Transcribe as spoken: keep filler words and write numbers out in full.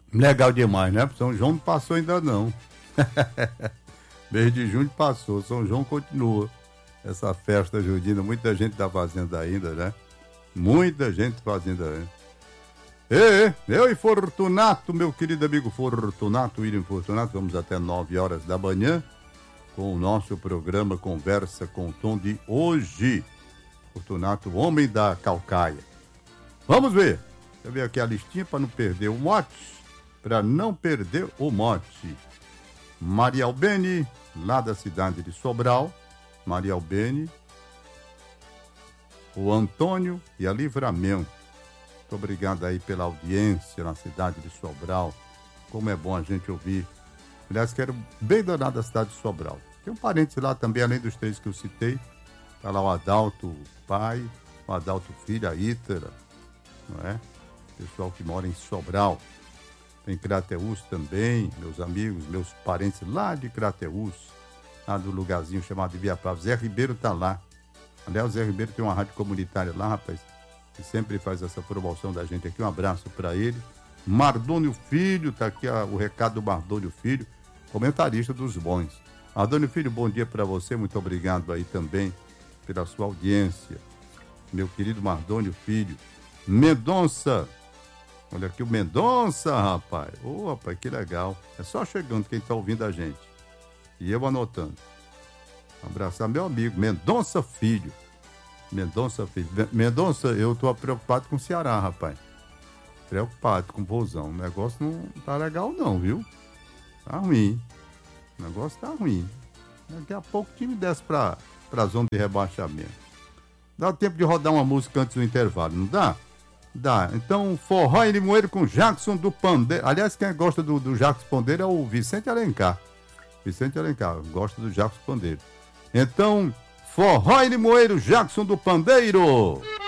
Legal demais, né? São João não passou ainda não. Mês de junho passou, São João continua. Essa festa junina, muita gente tá fazendo ainda, né? Muita gente fazendo ainda. Ei, eu e Fortunato, meu querido amigo Fortunato, William Fortunato, vamos até nove horas da manhã com o nosso programa Conversa com o Tom de hoje. Fortunato, homem da Calcaia. Vamos ver. Deixa eu ver aqui a listinha para não perder o mote. Para não perder o mote. Maria Albene, lá da cidade de Sobral. Maria Albene. O Antônio e a Livramento. Muito obrigado aí pela audiência na cidade de Sobral. Como é bom a gente ouvir. Aliás, quero bem danado da cidade de Sobral. Tem um parente lá também, além dos três que eu citei. Está lá o Adalto pai, o Adalto filho, a Ítera, não é? Pessoal que mora em Sobral. Tem Crateús também, meus amigos, meus parentes lá de Crateús, lá do lugarzinho chamado de Viapava. Zé Ribeiro tá lá. Aliás, o Zé Ribeiro tem uma rádio comunitária lá, rapaz, que sempre faz essa promoção da gente aqui. Um abraço para ele. Mardônio Filho, tá aqui ó, o recado do Mardônio Filho, comentarista dos bons. Mardônio Filho, bom dia para você, muito obrigado aí também pela sua audiência. Meu querido Mardônio Filho. Mendonça, olha aqui o Mendonça, rapaz. Ô, oh, rapaz, que legal. É só chegando quem tá ouvindo a gente. E eu anotando. Abraçar meu amigo, Mendonça Filho. Mendonça Filho. Mendonça, eu tô preocupado com o Ceará, rapaz. Preocupado com o Vozão. O negócio não tá legal não, viu? Tá ruim. O negócio tá ruim. Daqui a pouco o time desce pra, pra zona de rebaixamento. Dá tempo de rodar uma música antes do intervalo, não dá? Dá. Então, Forró e Limoeiro com Jackson do Pandeiro. Aliás, quem gosta do, do Jackson Pandeiro é o Vicente Alencar. Vicente Alencar, gosta do Jackson Pandeiro. Então, Forró e Limoeiro, Jackson do Pandeiro.